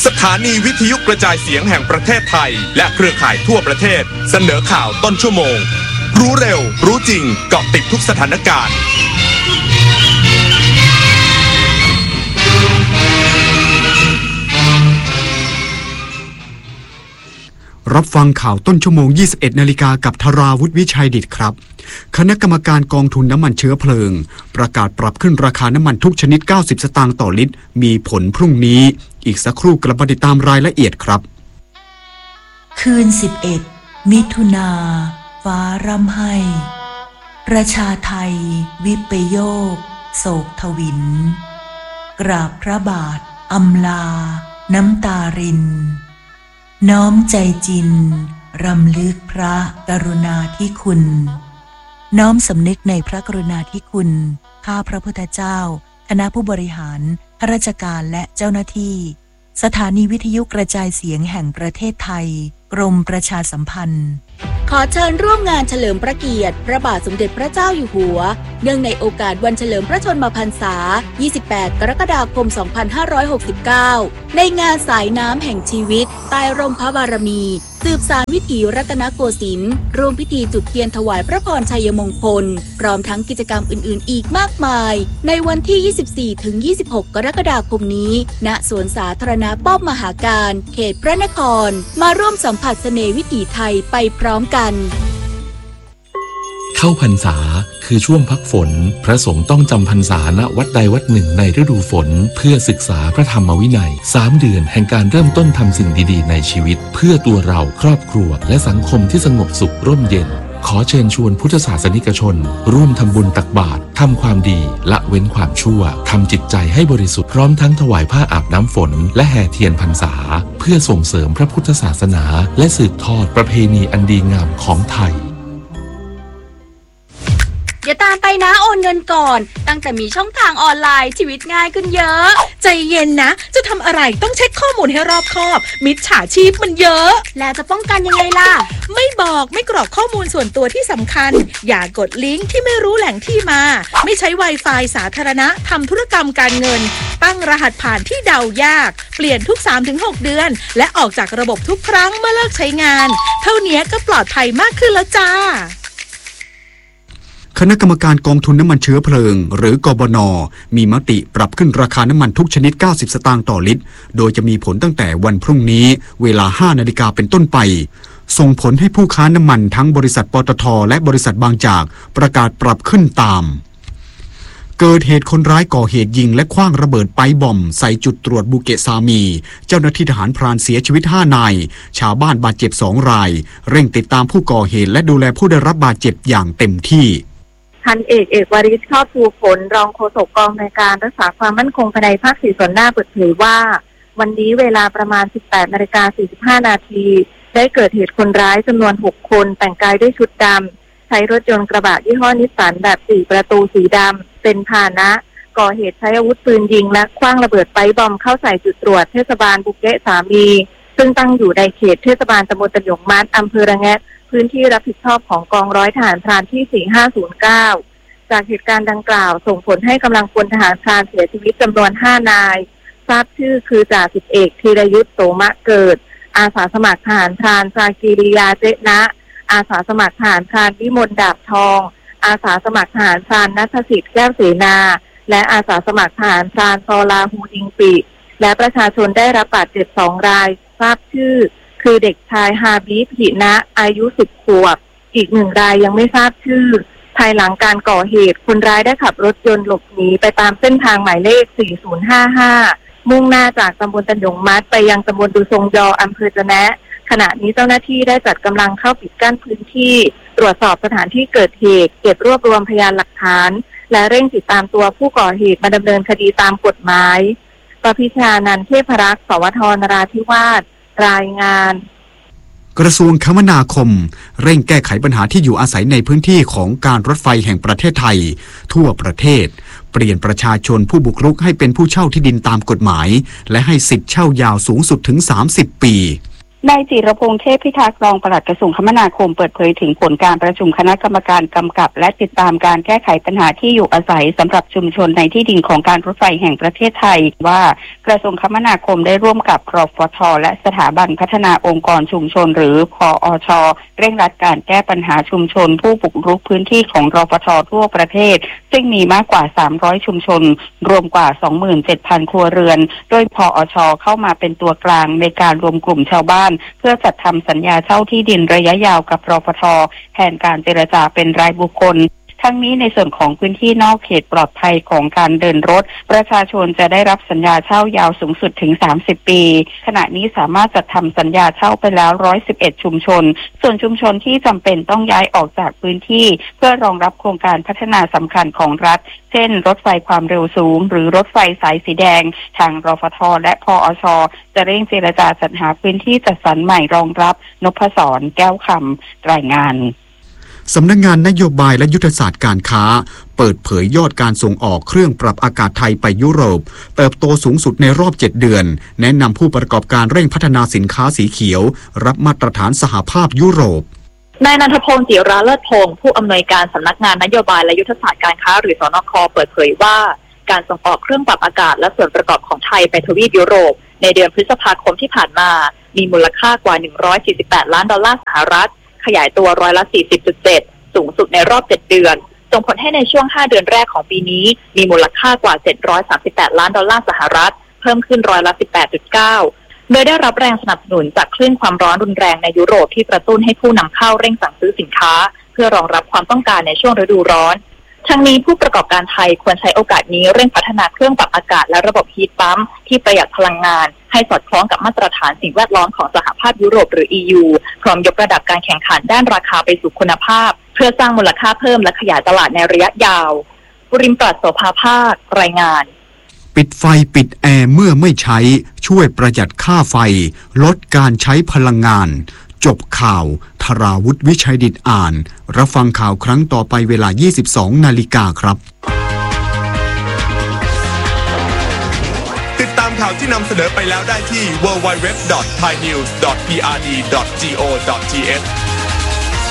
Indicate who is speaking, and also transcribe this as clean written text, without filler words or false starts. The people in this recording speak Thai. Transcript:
Speaker 1: สถานีวิทยุกระจายเสียงแห่งประเทศไทยและเครือข่ายทั่วประเทศเสนอข่าวต้นชั่วโมงรู้เร็วรู้จริงเกาะติดทุกสถานการณ์
Speaker 2: รับฟังข่าวต้นชั่วโมง 21 นาฬิกากับธราวุฒิวิชัยดิษฐ์ครับคณะกรรมการกองทุนน้ำมันเชื้อเพลิงประกาศปรับขึ้นราคาน้ำมันทุกชนิด90สตางค์ต่อลิตรมีผลพรุ่งนี้อีกสักครู่กลับมาติดตามรายละเอียดครับ
Speaker 3: คืน11มิถุนาฟ้าร่ำไห้ประชาไทยวิปโยคโศกทวินกราบพระบาทอำลาน้ำตารินน้อมใจจินรำลึกพระกรุณาธิคุณน้อมสำนึกในพระกรุณาธิคุณข้าพระพุทธเจ้าคณะผู้บริหารข้าราชการและเจ้าหน้าที่สถานีวิทยุกระจายเสียงแห่งประเทศไทยกรมประชาสัมพันธ์
Speaker 4: ขอเชิญร่วมงานเฉลิมพระเกียรติพระบาทสมเด็จพระเจ้าอยู่หัวเนื่องในโอกาสวันเฉลิมพระชนมพรรษา 28 กรกฎาคม 2569 ในงานสายน้ำแห่งชีวิตใต้ร่มพระบารมีสืบสานวิถีรัตนโกสินทร์ร่วมพิธีจุดเทียนถวายพระพรชัยมงคลพร้อมทั้งกิจกรรมอื่นๆอีกมากมายในวันที่ 24-26 กรกฎาคมนี้ณสวนสาธารณะป้อมมหาการเขตพระนครมาร่วมสัมผัสเสน่ห์วิถีไทยไปพร้อมกัน
Speaker 5: เข้าพรรษาคือช่วงพักฝนพระสงฆ์ต้องจำพรรษาณวัดใดวัดหนึ่งในฤดูฝนเพื่อศึกษาพระธรรมวินัย3 เดือนแห่งการเริ่มต้นทำสิ่งดีๆในชีวิตเพื่อตัวเราครอบครัวและสังคมที่สงบสุขร่มเย็นขอเชิญชวนพุทธศาสนิกชนร่วมทำบุญตักบาตรทำความดีละเว้นความชั่วทำจิตใจให้บริสุทธิ์พร้อมทั้งถวายผ้าอาบน้ำฝนและแห่เทียนพรรษาเพื่อส่งเสริมพระพุทธศาสนาและสืบทอดประเพณีอันดีงามของไทย
Speaker 4: อย่าตามไปนะโอนเงินก่อนตั้งแต่มีช่องทางออนไลน์ชีวิตง่ายขึ้นเยอะ
Speaker 6: ใจเย็นนะจะทำอะไรต้องเช็คข้อมูลให้รอบคอบมิจฉาชีพมันเยอะ
Speaker 4: แล้วจะป้องกันยังไงล่ะ
Speaker 6: ไม่บอกไม่กรอกข้อมูลส่วนตัวที่สำคัญอย่ากดลิงก์ที่ไม่รู้แหล่งที่มาไม่ใช้ Wi-Fi สาธารณะทำธุรกรรมการเงินตั้งรหัสผ่านที่เดายากเปลี่ยนทุก 3-6 เดือนและออกจากระบบทุกครั้งเมื่อเลิกใช้งานเท่านี้ก็ปลอดภัยมากขึ้นแล้วจ้า
Speaker 2: คณะกรรมการกองทุนน้ำมันเชื้อเพลิงหรือกบน.มีมติปรับขึ้นราคาน้ำมันทุกชนิด90สตางค์ต่อลิตรโดยจะมีผลตั้งแต่วันพรุ่งนี้เวลา 5 นาฬิกาเป็นต้นไปส่งผลให้ผู้ค้าน้ำมันทั้งบริษัทปตท.และบริษัทบางจากประกาศปรับขึ้นตามเกิดเหตุคนร้ายก่อเหตุยิงและขว้างระเบิดไปบอมใส่จุดตรวจบูเกะซามีเจ้าหน้าที่ทหารพรานเสียชีวิต5 นายชาวบ้านบาดเจ็บ2 รายเร่งติดตามผู้ก่อเหตุและดูแลผู้ได้รับบาดเจ็บอย่างเต็มที่
Speaker 7: พันเอกวริศ ชอบภูผลรองโฆษกกองในการรักษาความมั่นคงภายในภาค 4 ส่วนหน้าเปิดเผยว่าวันนี้เวลาประมาณ 18:45 นาทีได้เกิดเหตุคนร้ายจำนวน 6 คนแต่งกายด้วยชุดดำใช้รถยนต์กระบะยี่ห้อนิสสันแบบ4 ประตูสีดำเป็นพาหนะก่อเหตุใช้อาวุธปืนยิงและขว้างระเบิดไปบอมเข้าใส่จุดตรวจเทศบาลบุเกะสามีซึ่งตั้งอยู่ในเขตเทศบาลตำบลตะหยงมัดอำเภอระแงะพื้นที่รับผิดชอบของกองร้อยทหารพรานที่ 4509จากเหตุการณ์ดังกล่าวส่งผลให้กำลังพลทหารพรานเสียชีวิตจำนวน 5 นายทราบชื่อคือจ่าสิบเอกธีรยุทธโสมะเกิดอาสาสมัครทหารพรานซากิริยาเจนะอาสาสมัครทหารพรานวิมลดาบทองอาสาสมัครทหารพรานณัฐสิทธิ์แก้วเสนาและอาสาสมัครทหารพรานซอลาฮูดิงปีและประชาชนได้รับบาดเจ็บ2 รายทราบชื่อคือเด็กชายฮาบิบหินะอายุ10 ขวบอีก1 รายยังไม่ทราบชื่อภายหลังการก่อเหตุคนร้ายได้ขับรถยนต์หลบหนีไปตามเส้นทางหมายเลข 4055 มุ่งหน้าจากตำบลตะหยงมัดไปยังตำบลดูทรงยออำเภอจะแนะขณะนี้เจ้าหน้าที่ได้จัดกำลังเข้าปิดกั้นพื้นที่ตรวจสอบสถานที่เกิดเหตุเก็บรวบรวมพยานหลักฐานและเร่งติดตามตัวผู้ก่อเหตุมาดำเนินคดีตามกฎหมายประพิชานันท์ เทพรักษ์ สวท นราธิวาสรายงาน
Speaker 2: กระทรวงคมนาคมเร่งแก้ไขปัญหาที่อยู่อาศัยในพื้นที่ของการรถไฟแห่งประเทศไทยทั่วประเทศเปลี่ยนประชาชนผู้บุกรุกให้เป็นผู้เช่าที่ดินตามกฎหมายและให้สิทธิ์เช่ายาวสูงสุดถึง30 ปี
Speaker 8: นายจิรพงษ์เทพพิทักษ์รองปลัดกระทรวงคมนาคมเปิดเผยถึงผลการประชุมคณะกรรมการกำกับและติดตามการแก้ไขปัญหาที่อยู่อาศัยสำหรับชุมชนในที่ดินของการรถไฟแห่งประเทศไทยว่ากระทรวงคมนาคมได้ร่วมกับรฟท.และสถาบันพัฒนาองค์กรชุมชนหรือพอช.เร่งรัดการแก้ปัญหาชุมชนผู้บุกรุกพื้นที่ของรฟท.ทั่วประเทศซึ่งมีมากกว่า300ชุมชนรวมกว่า 27,000 ครัวเรือนโดยพอช.เข้ามาเป็นตัวกลางในการรวมกลุ่มชาวบ้านเพื่อจัดทำสัญญาเช่าที่ดินระยะยาวกับรฟท.แทนการเจรจาเป็นรายบุคคลทั้งนี้ในส่วนของพื้นที่นอกเขตปลอดภัยของการเดินรถประชาชนจะได้รับสัญญาเช่ายาวสูงสุดถึง30ปีขณะนี้สามารถจัดทำสัญญาเช่าไปแล้ว111ชุมชนส่วนชุมชนที่จำเป็นต้องย้ายออกจากพื้นที่เพื่อรองรับโครงการพัฒนาสำคัญของรัฐเช่นรถไฟความเร็วสูงหรือรถไฟสายสีแดงทางรฟท.และพอช.จะเร่งเจรจาจัดหาพื้นที่จัดสรรใหม่รองรับนพศรแก้วคำรายงาน
Speaker 2: สำนักงานนโยบายและยุทธศาสตร์การค้าเปิดเผยยอดการส่งออกเครื่องปรับอากาศไทยไปยุโรปเติบโตสูงสุดในรอบ7เดือนแนะนำผู้ประกอบการเร่งพัฒนาสินค้าสีเขียวรับมาตรฐานสหภาพยุโรป
Speaker 9: นายนันทพงศ์จิราเลิศพงศ์ผู้อำนวยการสำนักงานนโยบายและยุทธศาสตร์การค้าหรือสนค.เปิดเผยว่าการส่งออกเครื่องปรับอากาศและส่วนประกอบของไทยไปทวีปยุโรปในเดือนพฤษภาคมที่ผ่านมามีมูลค่ากว่า148ล้านดอลลาร์สหรัฐขยายตัว40.7%สูงสุดในรอบ7เดือนส่งผลให้ในช่วง5เดือนแรกของปีนี้มีมูลค่ากว่า738ล้านดอลลาร์สหรัฐเพิ่มขึ้น18.9%โดยได้รับแรงสนับสนุนจากคลื่นความร้อนรุนแรงในยุโรปที่กระตุ้นให้ผู้นำเข้าเร่งสั่งซื้อสินค้าเพื่อรองรับความต้องการในช่วงฤดูร้อนทั้งนี้ผู้ประกอบการไทยควรใช้โอกาสนี้เร่งพัฒนาเครื่องปรับอากาศและระบบฮีทปั๊มที่ประหยัดพลังงานให้สอดคล้องกับมาตรฐานสิ่งแวดล้อมของสหภาพยุโรปหรือ EU พร้อมยกระดับการแข่งขันด้านราคาไปสู่คุณภาพเพื่อสร้างมูลค่าเพิ่มและขยายตลาดในระยะยาวบุริมปรัชโสภาภาครายงาน
Speaker 2: ปิดไฟปิดแอร์เมื่อไม่ใช้ช่วยประหยัดค่าไฟลดการใช้พลังงานจบข่าวธราวุฒิวิชัยดิษฐ์อ่านรับฟังข่าวครั้งต่อไปเวลา 22 นาฬิกาครับ
Speaker 1: ติดตามข่าวที่นำเสนอไปแล้วได้ที่ www.thainews.prd.go.th